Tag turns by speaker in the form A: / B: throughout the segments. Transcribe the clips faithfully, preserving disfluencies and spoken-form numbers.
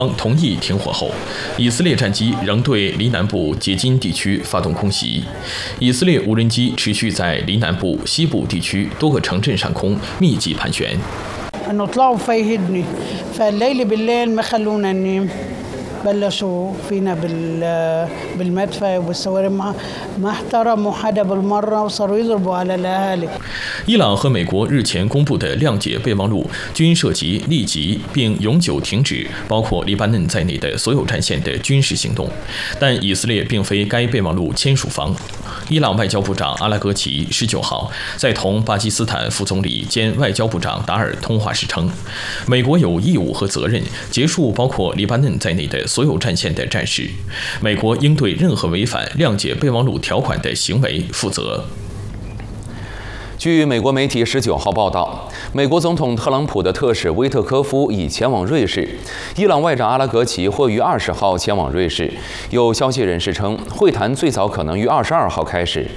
A: 同意停火后，以色列战机仍对黎南部杰金地区发动空袭。以色列无人机持续在黎南部、西部地区多个城镇上空密集盘旋。
B: انه طلعوا فيهدني فالليل بالليل ما خلونا ننام بلشوا فينا بال بالمدفع والصواريخ ما ما احترموا حدا بالمره وصاروا يضربوا على الاهالي。
A: 伊朗和美国日前公布的谅解备忘录均涉及立即并永久停止包括黎巴嫩在内的所有战线的军事行动，但以色列并非该备忘录签署方。伊朗外交部长阿拉格齐十九号在同巴基斯坦副总理兼外交部长达尔通话时称，美国有义务和责任结束包括黎巴嫩在内的所有战线的战事，美国应对任何违反谅解备忘录条款的行为负责。
C: 据美国媒体十九号报道，美国总统特朗普的特使威特科夫已前往瑞士，伊朗外长阿拉格齐或于二十号前往瑞士。有消息人士称，会谈最早可能于二十二号开始。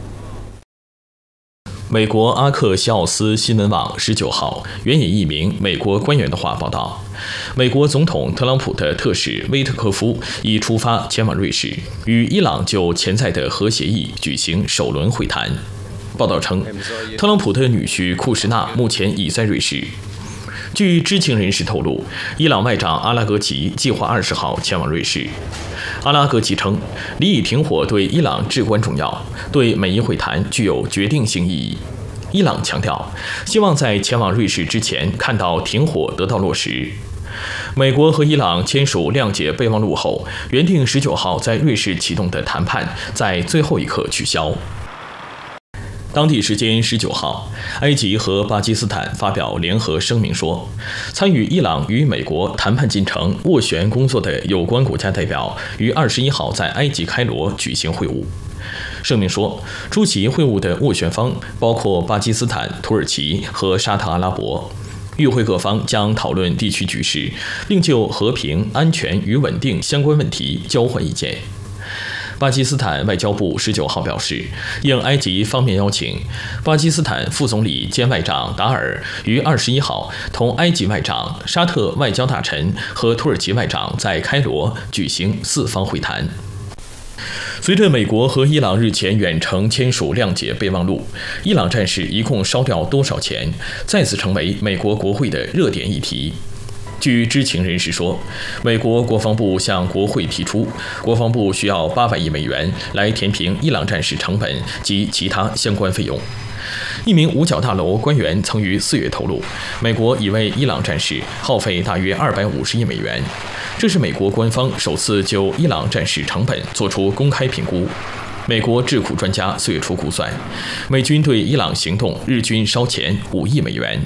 A: 美国阿克西奥斯新闻网十九号援引一名美国官员的话报道，美国总统特朗普的特使威特科夫已出发前往瑞士，与伊朗就潜在的核协议举行首轮会谈。报道称，特朗普的女婿库什纳目前已在瑞士。据知情人士透露，伊朗外长阿拉格齐计划二十号前往瑞士。阿拉格齐称，离以停火对伊朗至关重要，对美伊会谈具有决定性意义。伊朗强调，希望在前往瑞士之前看到停火得到落实。美国和伊朗签署谅解备忘录后，原定十九号在瑞士启动的谈判在最后一刻取消。当地时间十九号，埃及和巴基斯坦发表联合声明说，参与伊朗与美国谈判进程斡旋工作的有关国家代表于二十一号在埃及开罗举行会晤。声明说，出席会晤的斡旋方包括巴基斯坦、土耳其和沙特阿拉伯。与会各方将讨论地区局势，并就和平、安全与稳定相关问题交换意见。巴基斯坦外交部十九号表示，应埃及方面邀请，巴基斯坦副总理兼外长达尔于二十一号同埃及外长、沙特外交大臣和土耳其外长在开罗举行四方会谈。随着美国和伊朗日前远程签署谅解备忘录，伊朗战事一共烧掉多少钱，再次成为美国国会的热点议题。据知情人士说，美国国防部向国会提出，国防部需要八百亿美元来填平伊朗战事成本及其他相关费用。一名五角大楼官员曾于四月透露，美国已为伊朗战事耗费大约二百五十亿美元，这是美国官方首次就伊朗战事成本做出公开评估。美国智库专家四月初估算，美军对伊朗行动日均烧钱五亿美元。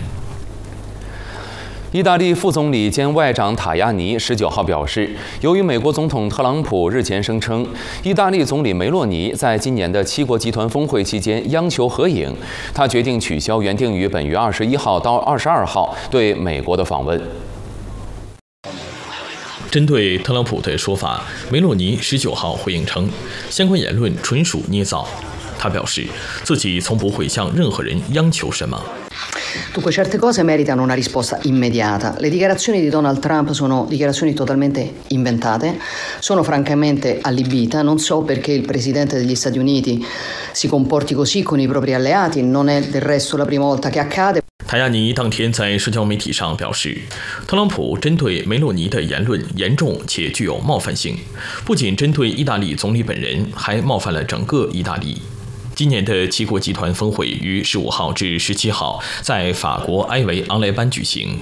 C: 意大利副总理兼外长塔亚尼十九号表示，由于美国总统特朗普日前声称，意大利总理梅洛尼在今年的七国集团峰会期间央求合影，他决定取消原定于本月二十一号到二十二号对美国的访问。
A: 针对特朗普的说法，梅洛尼十九号回应称，相关言论纯属捏造。他表示，自己从不会向任何人央求什么。
D: Dunque certe cose meritano una risposta immediata. Le dichiarazioni di Donald Trump sono dichiarazioni totalmente inventate, sono francamente allibita, non so perché il presidente degli Stati Uniti si comporti così con i propri alleati, non è del resto la prima volta che accade.
A: 塔亚尼当天在社交媒体上表示，特朗普针对梅洛尼的言论严重且具有冒犯性，不仅针对意大利总理本人，还冒犯了整个意大利。今年的七国集团峰会于十五号至十七号在法国埃维昂莱班举行。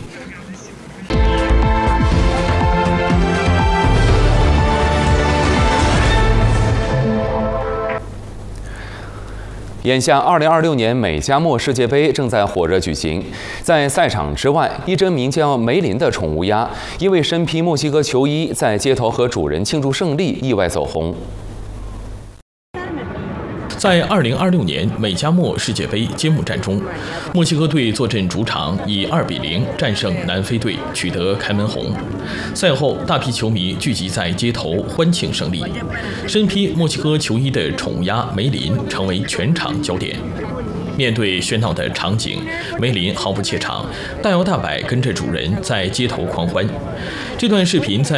C: 眼下，二零二六年美加墨世界杯正在火热举行。在赛场之外，一只名叫梅林的宠物鸭，因为身披墨西哥球衣，在街头和主人庆祝胜利，意外走红。
A: 在二零二六年美加墨世界杯揭幕战中，墨西哥队坐镇主场，以二比零战胜南非队，取得开门红。赛后，大批球迷聚集在街头欢庆胜利。身披墨西哥球衣的宠物鸭梅林成为全场焦点。 面对喧闹的场景，梅林毫不怯场，大摇大摆跟着主人在街头狂欢。这段视频在